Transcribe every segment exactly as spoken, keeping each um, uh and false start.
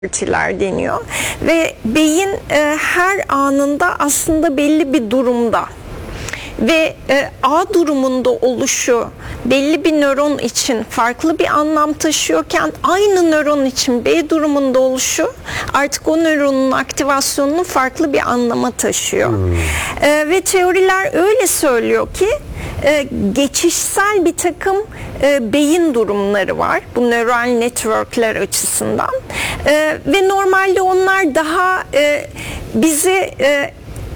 partiler deniyor ve beyin e, her anında aslında belli bir durumda ve e, A durumunda oluşu belli bir nöron için farklı bir anlam taşıyorken aynı nöron için B durumunda oluşu artık o nöronun aktivasyonunu farklı bir anlama taşıyor. Hmm. E, ve teoriler öyle söylüyor ki e, geçişsel bir takım e, beyin durumları var bu nöral networkler açısından e, ve normalde onlar daha e, bizi e,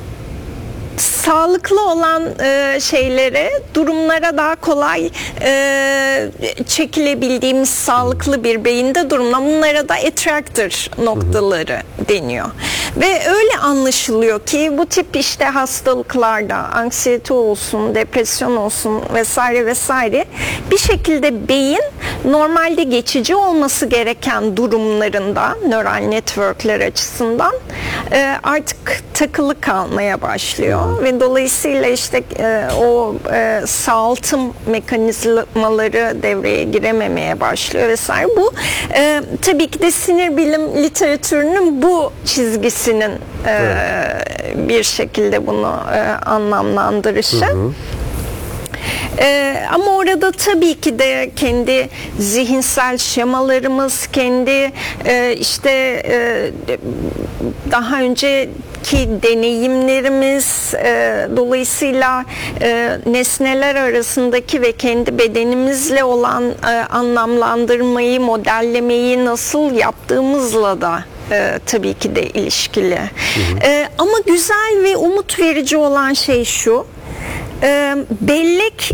sağlıklı olan e, şeylere, durumlara daha kolay e, çekilebildiğimiz sağlıklı bir beyinde durumlar. Bunlara da attractor noktaları hı hı. deniyor. Ve öyle anlaşılıyor ki bu tip işte hastalıklarda, anksiyete olsun, depresyon olsun vesaire vesaire bir şekilde beyin normalde geçici olması gereken durumlarında nöral networkler açısından e, artık takılı kalmaya başlıyor. Ve dolayısıyla işte e, o e, sağaltım mekanizmaları devreye girememeye başlıyor vesaire. Bu e, tabii ki de sinir bilim literatürünün bu çizgisinin e, evet. bir şekilde bunu e, anlamlandırışı. Hı hı. Ee, ama orada tabii ki de kendi zihinsel şemalarımız, kendi e, işte e, daha önceki deneyimlerimiz, e, dolayısıyla e, nesneler arasındaki ve kendi bedenimizle olan e, anlamlandırmayı, modellemeyi nasıl yaptığımızla da e, tabii ki de ilişkili. Hı hı. E, ama güzel ve umut verici olan şey şu. E, bellek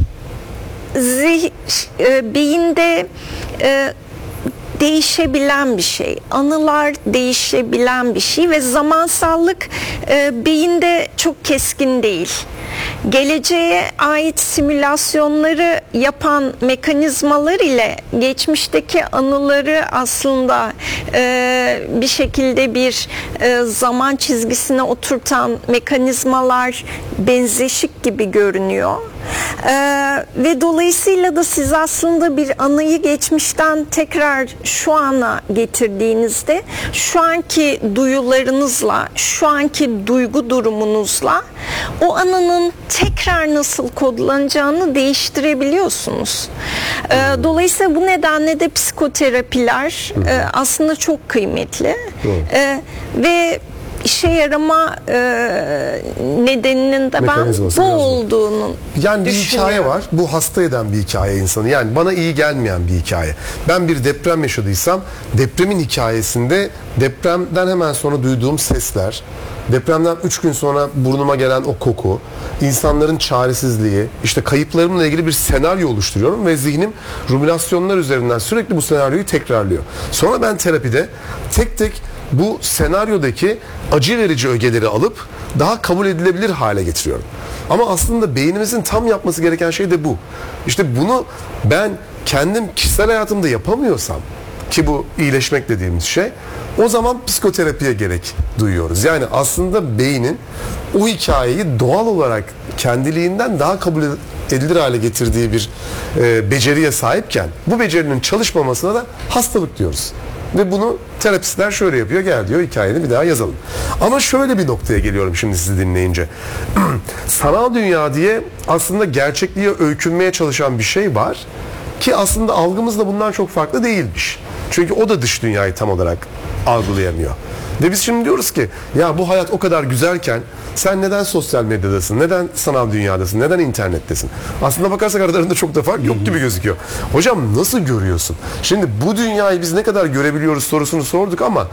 zih, e, beyinde e, değişebilen bir şey. Anılar değişebilen bir şey ve zamansallık e, beyinde çok keskin değil. Geleceğe ait simülasyonları yapan mekanizmalar ile geçmişteki anıları aslında e, bir şekilde bir e, zaman çizgisine oturtan mekanizmalar benzeşik gibi görünüyor. Ee, ve dolayısıyla da siz aslında bir anıyı geçmişten tekrar şu ana getirdiğinizde şu anki duyularınızla, şu anki duygu durumunuzla o anının tekrar nasıl kodlanacağını değiştirebiliyorsunuz. Ee, dolayısıyla bu nedenle de psikoterapiler e, aslında çok kıymetli ee, ve işe yarama e, nedeninin de ben bu olduğunu yani bir hikaye var. Bu hasta eden bir hikaye insanı. Yani bana iyi gelmeyen bir hikaye. Ben bir deprem yaşadıysam depremin hikayesinde depremden hemen sonra duyduğum sesler, depremden üç gün sonra burnuma gelen o koku, insanların çaresizliği, işte kayıplarımla ilgili bir senaryo oluşturuyorum ve zihnim ruminasyonlar üzerinden sürekli bu senaryoyu tekrarlıyor. Sonra ben terapide tek tek bu senaryodaki acı verici ögeleri alıp daha kabul edilebilir hale getiriyorum. Ama aslında beynimizin tam yapması gereken şey de bu. İşte bunu ben kendim kişisel hayatımda yapamıyorsam, ki bu iyileşmek dediğimiz şey, o zaman psikoterapiye gerek duyuyoruz. Yani aslında beynin o hikayeyi doğal olarak kendiliğinden daha kabul edilir hale getirdiği bir e, beceriye sahipken bu becerinin çalışmamasına da hastalık diyoruz. Ve bunu terapistler şöyle yapıyor, gel diyor hikayeni bir daha yazalım. Ama şöyle bir noktaya geliyorum şimdi sizi dinleyince. Sanal dünya diye aslında gerçekliğe öykünmeye çalışan bir şey var ki aslında algımız da bundan çok farklı değilmiş. Çünkü o da dış dünyayı tam olarak algılayamıyor. Ve biz şimdi diyoruz ki ya bu hayat o kadar güzelken sen neden sosyal medyadasın, neden sanal dünyadasın, neden internettesin? Aslında bakarsak aralarında çok da fark yok gibi gözüküyor. Hocam nasıl görüyorsun? Şimdi bu dünyayı biz ne kadar görebiliyoruz sorusunu sorduk ama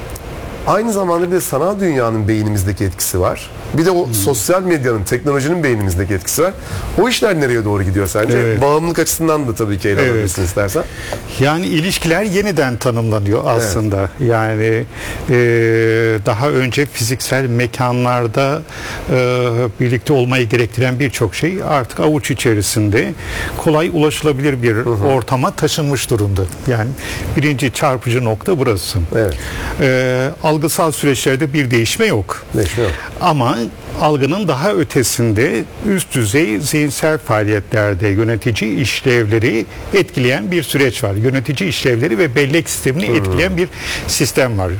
aynı zamanda bir de sanal dünyanın beynimizdeki etkisi var. Bir de o hmm. sosyal medyanın, teknolojinin beynimizdeki etkisi var. O işler nereye doğru gidiyor sence? Evet. Bağımlılık açısından da tabii ki ele evet. alabilirsin istersen. Yani ilişkiler yeniden tanımlanıyor aslında. Evet. Yani e, daha önce fiziksel mekanlarda e, birlikte olmayı gerektiren birçok şey artık avuç içerisinde kolay ulaşılabilir bir hı hı. ortama taşınmış durumda. Yani birinci çarpıcı nokta burası. Evet. E, algısal süreçlerde bir değişme yok. Değişme yok. Ama algının daha ötesinde üst düzey zihinsel faaliyetlerde yönetici işlevleri etkileyen bir süreç var. Yönetici işlevleri ve bellek sistemini etkileyen bir sistem var.